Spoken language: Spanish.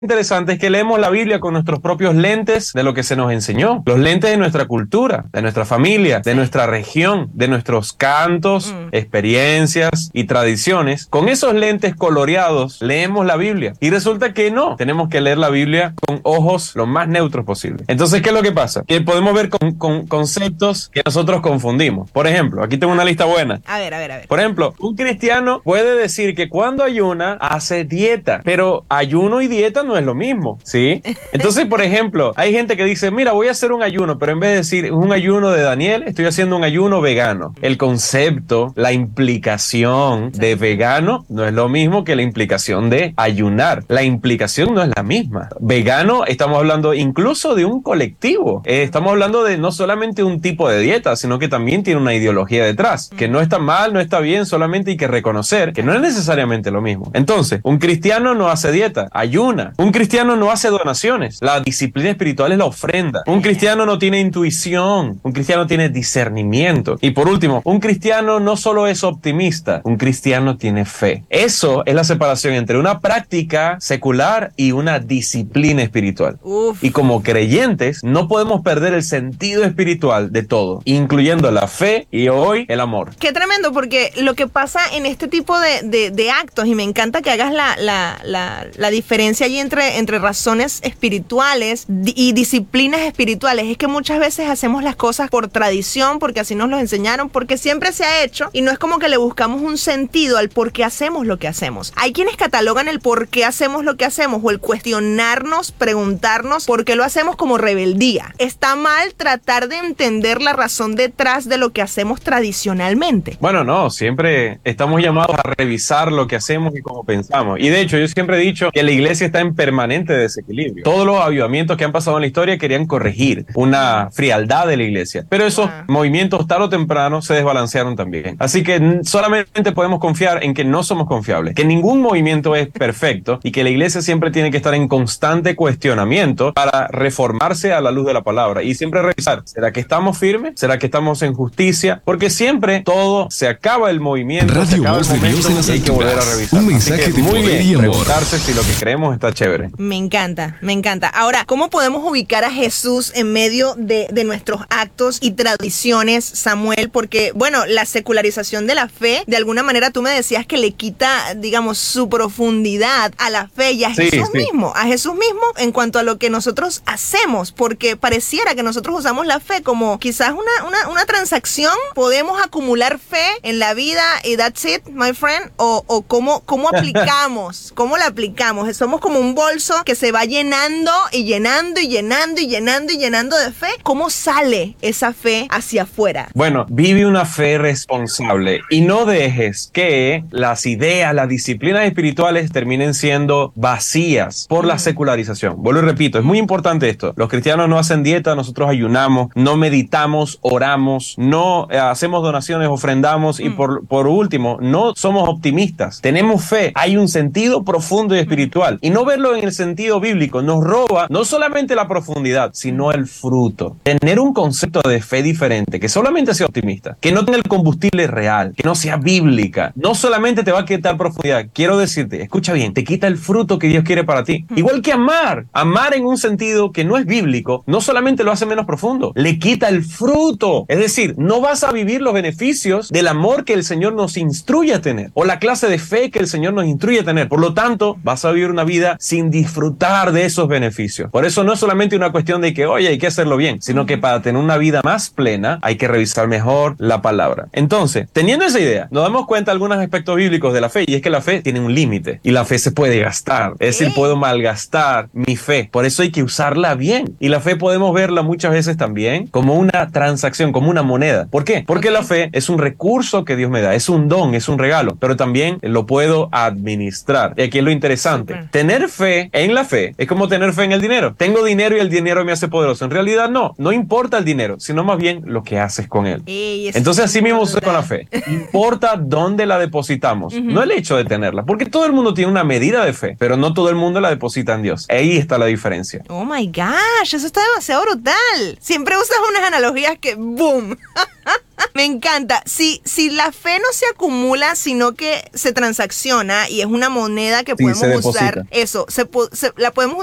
interesante es que leemos la Biblia con nuestros propios lentes de lo que se nos enseñó, los lentes de nuestra cultura, de nuestra familia, de nuestra región, de nuestros cantos, experiencias y tradiciones. Con esos lentes coloreados leemos la Biblia y resulta que no, tenemos que leer la Biblia con ojos lo más neutros posible. Entonces, ¿qué es lo que pasa? Que podemos ver con conceptos que nosotros confundimos. Por ejemplo, aquí tengo una lista buena. A ver. Por ejemplo, un cristiano puede decir que cuando ayuna hace dieta, pero ayuno y dieta no es lo mismo, ¿sí? Entonces, por ejemplo, hay gente que dice, mira, voy a hacer un ayuno, pero en vez de decir un ayuno de Daniel, estoy haciendo un ayuno vegano. El concepto, la implicación de vegano no es lo mismo que la implicación de ayunar. La implicación no es la misma. Vegano, estamos hablando incluso de un colectivo. Estamos hablando de no solamente un tipo de dieta, sino que también tiene una ideología detrás, que no está mal, no está bien, solamente hay que reconocer que no es necesariamente lo mismo. Entonces, un cristiano no hace dieta, ayuna. Un cristiano no hace donaciones. La disciplina espiritual es la ofrenda. Un cristiano no tiene intuición. Un cristiano tiene discernimiento. Y por último, un cristiano no solo es optimista, un cristiano tiene fe. Eso es la separación entre una práctica secular y una disciplina espiritual. Y como creyentes, no podemos perder el sentido espiritual de todo, incluyendo la fe y hoy el amor. Qué tremendo, porque lo que pasa en este tipo de actos, y me encanta que hagas la diferencia allí entre razones espirituales y disciplinas espirituales, es que muchas veces hacemos las cosas por tradición, porque así nos lo enseñaron, porque siempre se ha hecho, y no es como que le buscamos un sentido al por qué hacemos lo que hacemos. Hay quienes catalogan el por qué hacemos lo que hacemos, o el cuestionarnos, preguntarnos por qué lo hacemos, como rebeldía. Está mal tratar de entender la razón detrás de lo que hacemos tradicionalmente. Bueno, no, siempre estamos llamados a revisar lo que hacemos y cómo pensamos. Y de hecho, yo siempre he dicho que la iglesia está en permanente desequilibrio. Todos los avivamientos que han pasado en la historia querían corregir una frialdad de la iglesia, pero esos movimientos tarde o temprano se desbalancearon también. Así que solamente podemos confiar en que no somos confiables, que ningún movimiento es perfecto y que la iglesia siempre tiene que estar en constante cuestionamiento para reformarse a la luz de la palabra y siempre revisar, ¿será que estamos firmes? ¿Será que estamos en justicia? Porque siempre todo se acaba, el movimiento, Radio se acaba el Voz de momento Dios en las y hay que volver a alturas. revisar. Un mensaje Así que de muy poder bien, y amor. preguntarse si lo que creemos está chévere. Me encanta, me encanta. Ahora, ¿cómo podemos ubicar a Jesús en medio de nuestros actos y tradiciones, Samuel? Porque, bueno, la secularización de la fe, de alguna manera tú me decías que le quita, digamos, su profundidad a la fe y a Jesús mismo, en cuanto a lo que nosotros hacemos, porque pareciera que nosotros usamos la fe como quizás una transacción, podemos acumular fe en la vida y that's it, my friend, o cómo aplicamos, cómo la aplicamos. Somos como un bolso que se va llenando y llenando y llenando y llenando y llenando de fe. ¿Cómo sale esa fe hacia afuera? Bueno, vive una fe responsable y no dejes que las ideas, las disciplinas espirituales terminen siendo vacías por la secularización. Vuelvo y repito, es muy importante esto. Los cristianos no hacen dieta, nosotros ayunamos, no meditamos, oramos, no hacemos donaciones, ofrendamos y por último, no somos optimistas. Tenemos fe, hay un sentido profundo y espiritual y no verlo en el sentido bíblico nos roba no solamente la profundidad, sino el fruto. Tener un concepto de fe diferente, que solamente sea optimista, que no tenga el combustible real, que no sea bíblica, no solamente te va a quitar profundidad, quiero decirte, escucha bien, te quita el fruto que Dios quiere para ti. Igual que amar en un sentido que no es bíblico, no solamente lo hace menos profundo, le quita el fruto. Es decir, no vas a vivir los beneficios del amor que el Señor nos instruye a tener, o la clase de fe que el Señor nos instruye a tener. Por lo tanto, vas a vivir una vida sin disfrutar de esos beneficios. Por eso no es solamente una cuestión de que, oye, hay que hacerlo bien, sino que para tener una vida más plena hay que revisar mejor la palabra. Entonces, teniendo esa idea, nos damos cuenta de algunos aspectos bíblicos de la fe, y es que la fe tiene un límite, y la fe se puede gastar. Es decir, puedo malgastar mi fe. Por eso hay que usarla bien. Y la fe podemos verla muchas veces también como una transacción, como una moneda. ¿Por qué? Porque la fe es un recurso que Dios me da, es un don, es un regalo, pero también lo puedo administrar. Y aquí es lo interesante. Tener fe en la fe es como tener fe en el dinero. Tengo dinero y el dinero me hace poderoso. En realidad no importa el dinero, sino más bien lo que haces con él. Entonces así mismo sucede con la fe. Importa dónde la depositamos, no el hecho de tenerla, porque todo el mundo tiene una medida de fe, pero no todo el mundo la deposita en Dios. Ahí está la diferencia. Oh my gosh, eso está demasiado brutal. Siempre usas unas analogías que ¡boom! Me encanta. Si la fe no se acumula, sino que se transacciona y es una moneda que Sí, podemos se usar, deposita. eso, la podemos